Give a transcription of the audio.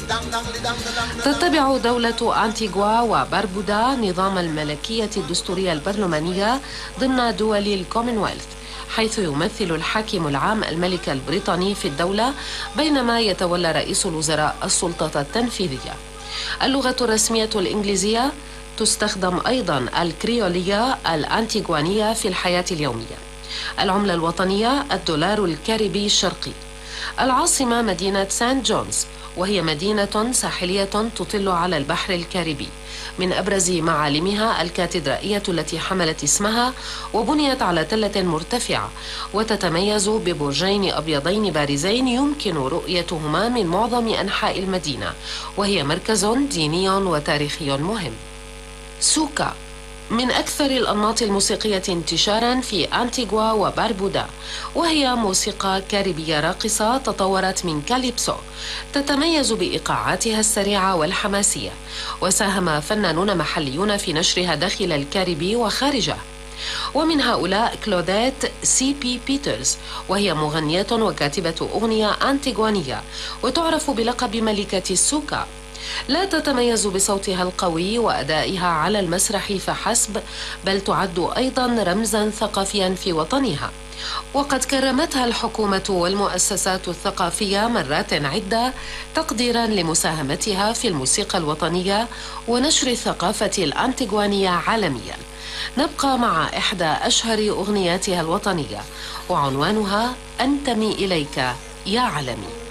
تتبع دولة أنتيغوا وباربودا نظام الملكية الدستورية البرلمانية ضمن دول الكومنولث، حيث يمثل الحاكم العام الملك البريطاني في الدولة، بينما يتولى رئيس الوزراء السلطة التنفيذية. اللغة الرسمية الإنجليزية، تستخدم أيضا الكريولية الأنتيغوانية في الحياة اليومية. العملة الوطنية الدولار الكاريبي الشرقي. العاصمة مدينة سانت جونز، وهي مدينة ساحلية تطل على البحر الكاريبي. من أبرز معالمها الكاتدرائية التي حملت اسمها، وبنيت على تلة مرتفعة، وتتميز ببرجين أبيضين بارزين يمكن رؤيتهما من معظم أنحاء المدينة، وهي مركز ديني وتاريخي مهم. سوكا من أكثر الأنماط الموسيقية انتشارا في أنتيغوا وباربودا، وهي موسيقى كاريبية راقصة تطورت من كاليبسو، تتميز بإيقاعاتها السريعة والحماسية، وساهم فنانون محليون في نشرها داخل الكاريبي وخارجه. ومن هؤلاء كلوديت سي بي بيترز، وهي مغنية وكاتبة أغنية أنتيغوانية، وتعرف بلقب ملكة السوكا. لا تتميز بصوتها القوي وأدائها على المسرح فحسب، بل تعد أيضا رمزا ثقافيا في وطنها، وقد كرمتها الحكومة والمؤسسات الثقافية مرات عدة تقديرا لمساهمتها في الموسيقى الوطنية ونشر الثقافة الأنتيغوانية عالميا. نبقى مع إحدى أشهر أغنياتها الوطنية، وعنوانها أنتمي إليك يا علمي.